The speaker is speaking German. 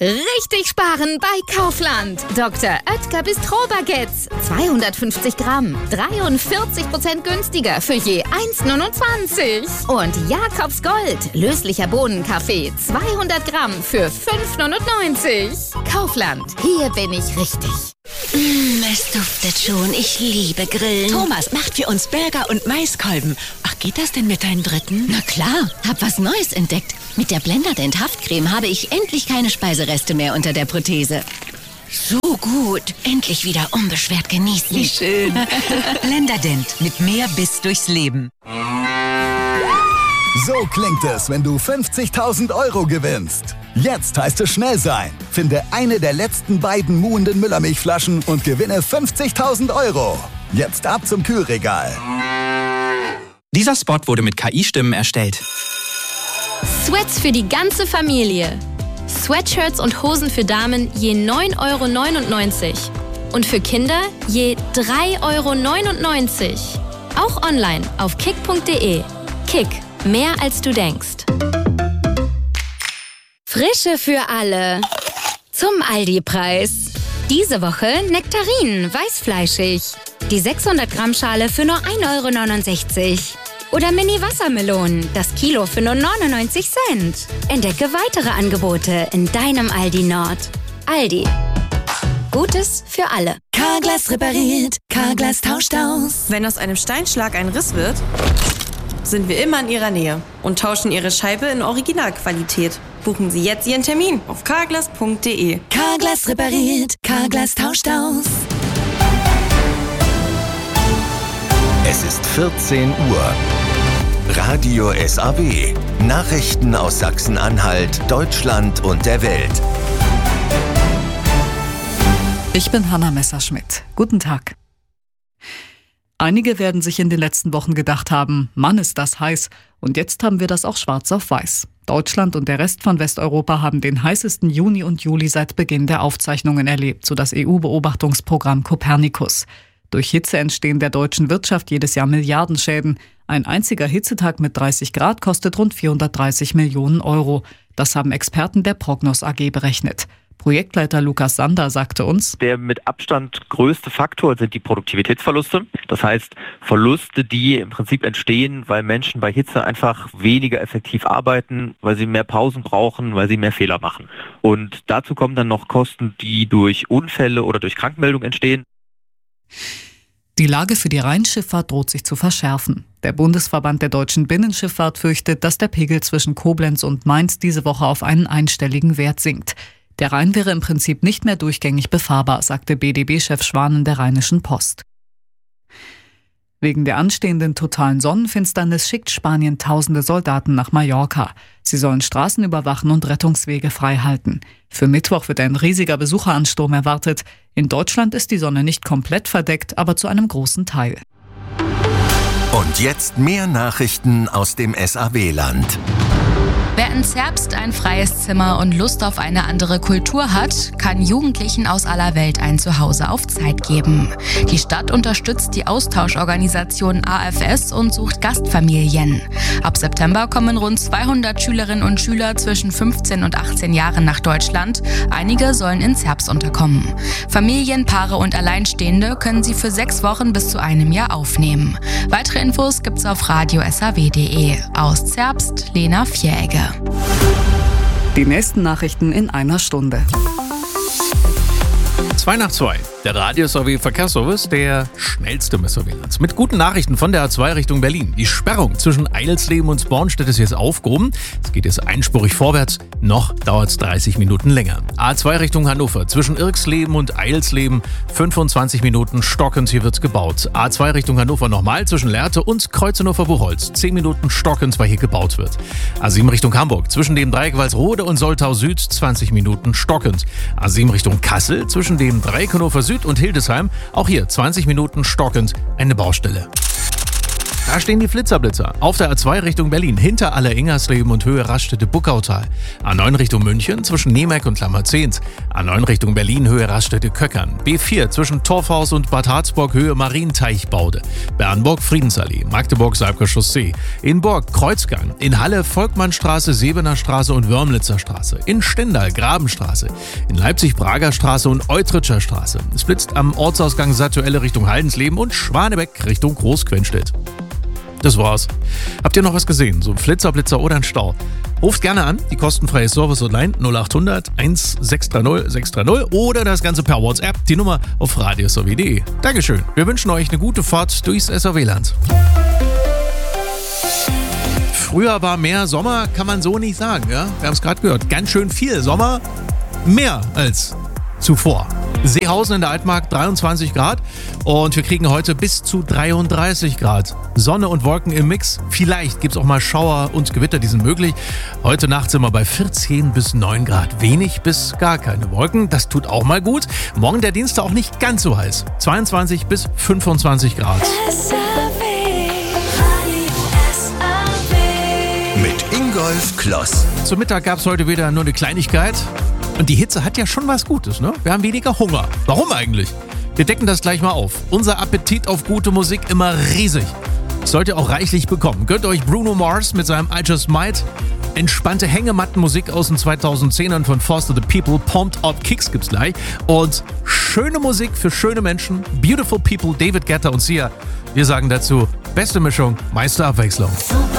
Richtig sparen bei Kaufland. Dr. Oetker Bistro-Baguettes. 250 Gramm. 43% günstiger für je 1,29. Und Jakobs Gold. Löslicher Bohnenkaffee. 200 Gramm für 5,99. Kaufland. Hier bin ich richtig. Es duftet schon. Ich liebe Grillen. Thomas macht für uns Burger und Maiskolben. Ach, geht das denn mit deinem dritten? Na klar, hab was Neues entdeckt. Mit der Blenderdent Haftcreme habe ich endlich keine Speisereste mehr unter der Prothese. So gut. Endlich wieder unbeschwert genießen. Wie schön. Blenderdent. Mit mehr Biss durchs Leben. So klingt es, wenn du 50.000 Euro gewinnst. Jetzt heißt es schnell sein. Finde eine der letzten beiden muhenden Müllermilchflaschen und gewinne 50.000 Euro. Jetzt ab zum Kühlregal. Dieser Spot wurde mit KI-Stimmen erstellt. Sweats für die ganze Familie. Sweatshirts und Hosen für Damen je 9,99 € und für Kinder je 3,99 €. Auch online auf kick.de. Kick, mehr als du denkst. Frische für alle. Zum Aldi-Preis. Diese Woche Nektarinen, weißfleischig. Die 600 Gramm Schale für nur 1,69 €. Oder Mini-Wassermelonen, das Kilo für nur 99 Cent. Entdecke weitere Angebote in deinem Aldi Nord. Aldi. Gutes für alle. Carglass repariert, Carglass tauscht aus. Wenn aus einem Steinschlag ein Riss wird, sind wir immer in Ihrer Nähe und tauschen Ihre Scheibe in Originalqualität. Buchen Sie jetzt Ihren Termin auf carglass.de. Carglass repariert, Carglass tauscht aus. Es ist 14 Uhr. Radio SAW. Nachrichten aus Sachsen-Anhalt, Deutschland und der Welt. Ich bin Hanna Messerschmidt. Guten Tag. Einige werden sich in den letzten Wochen gedacht haben, Mann, ist das heiß. Und jetzt haben wir das auch schwarz auf weiß. Deutschland und der Rest von Westeuropa haben den heißesten Juni und Juli seit Beginn der Aufzeichnungen erlebt, so das EU-Beobachtungsprogramm Copernicus. Durch Hitze entstehen der deutschen Wirtschaft jedes Jahr Milliardenschäden. Ein einziger Hitzetag mit 30 Grad kostet rund 430 Millionen €. Das haben Experten der Prognos AG berechnet. Projektleiter Lukas Sander sagte uns: Der mit Abstand größte Faktor sind die Produktivitätsverluste. Das heißt, Verluste, die im Prinzip entstehen, weil Menschen bei Hitze einfach weniger effektiv arbeiten, weil sie mehr Pausen brauchen, weil sie mehr Fehler machen. Und dazu kommen dann noch Kosten, die durch Unfälle oder durch Krankmeldung entstehen. Die Lage für die Rheinschifffahrt droht sich zu verschärfen. Der Bundesverband der deutschen Binnenschifffahrt fürchtet, dass der Pegel zwischen Koblenz und Mainz diese Woche auf einen einstelligen Wert sinkt. Der Rhein wäre im Prinzip nicht mehr durchgängig befahrbar, sagte BDB-Chef Schwanen der Rheinischen Post. Wegen der anstehenden totalen Sonnenfinsternis schickt Spanien tausende Soldaten nach Mallorca. Sie sollen Straßen überwachen und Rettungswege freihalten. Für Mittwoch wird ein riesiger Besucheransturm erwartet. In Deutschland ist die Sonne nicht komplett verdeckt, aber zu einem großen Teil. Und jetzt mehr Nachrichten aus dem SAW-Land. Wer in Zerbst ein freies Zimmer und Lust auf eine andere Kultur hat, kann Jugendlichen aus aller Welt ein Zuhause auf Zeit geben. Die Stadt unterstützt die Austauschorganisation AFS und sucht Gastfamilien. Ab September kommen rund 200 Schülerinnen und Schüler zwischen 15 und 18 Jahren nach Deutschland. Einige sollen in Zerbst unterkommen. Familien, Paare und Alleinstehende können sie für 6 Wochen bis zu einem Jahr aufnehmen. Weitere Infos gibt's auf radiosaw.de. Aus Zerbst, Lena Vieregge. Die nächsten Nachrichten in einer Stunde. 2 nach 2. Der Radio-SAW-Verkehrsservice, der schnellste Messerwählerns. Mit guten Nachrichten von der A2 Richtung Berlin. Die Sperrung zwischen Eidelsleben und Bornstedt ist jetzt aufgehoben. Es geht jetzt einspurig vorwärts. Noch dauert es 30 Minuten länger. A2 Richtung Hannover. Zwischen Irksleben und Eidelsleben 25 Minuten stockend. Hier wird's gebaut. A2 Richtung Hannover nochmal. Zwischen Lehrte und Kreuzenhofer-Buchholz. 10 Minuten stockend, weil hier gebaut wird. A7 Richtung Hamburg. Zwischen dem Dreieck Walsrode und Soltau Süd 20 Minuten stockend. A7 Richtung Kassel. Zwischen dem Dreieck Hannover Süd und Hildesheim, auch hier 20 Minuten stockend, eine Baustelle. Da stehen die Flitzer-Blitzer. Auf der A2 Richtung Berlin, hinter Aller-Ingersleben und Höhe Raststätte-Buckautal. A9 Richtung München, zwischen Nemek und Lammerzehns. A9 Richtung Berlin, Höhe Raststätte-Köckern. B4 zwischen Torfhaus und Bad Harzburg, Höhe Marienteichbaude. Bernburg, Friedensallee. Magdeburg, Saibker Chaussee. In Borg, Kreuzgang. In Halle, Volkmannstraße, Sebener Straße und Wörmlitzer Straße. In Stendal, Grabenstraße. In Leipzig, Prager Straße und Eutritscher Straße. Es blitzt am Ortsausgang Sattuelle Richtung Haldensleben und Schwanebeck Richtung Großquenstedt. Das war's. Habt ihr noch was gesehen? So ein Flitzer, Blitzer oder ein Stau? Ruft gerne an, die kostenfreie Service-Hotline 0800 1630 630 oder das Ganze per WhatsApp, die Nummer auf radiosaw.de. Dankeschön. Wir wünschen euch eine gute Fahrt durchs SAW-Land. Früher war mehr Sommer, kann man so nicht sagen. Ja? Wir haben es gerade gehört. Ganz schön viel Sommer, mehr als zuvor. Seehausen in der Altmark 23 Grad und wir kriegen heute bis zu 33 Grad. Sonne und Wolken im Mix. Vielleicht gibt es auch mal Schauer und Gewitter, die sind möglich. Heute Nacht sind wir bei 14 bis 9 Grad. Wenig bis gar keine Wolken. Das tut auch mal gut. Morgen der Dienstag auch nicht ganz so heiß. 22 bis 25 Grad. Mit Ingolf Kloss. Zum Mittag gab es heute wieder nur eine Kleinigkeit. Und die Hitze hat ja schon was Gutes, ne? Wir haben weniger Hunger. Warum eigentlich? Wir decken das gleich mal auf. Unser Appetit auf gute Musik immer riesig. Sollt ihr auch reichlich bekommen. Gönnt euch Bruno Mars mit seinem I Just Might. Entspannte Hängemattenmusik aus den 2010ern von Foster the People. Pumped Up Kicks gibt's gleich. Und schöne Musik für schöne Menschen. Beautiful People, David Guetta und Sia. Wir sagen dazu, beste Mischung, meiste Abwechslung. Super.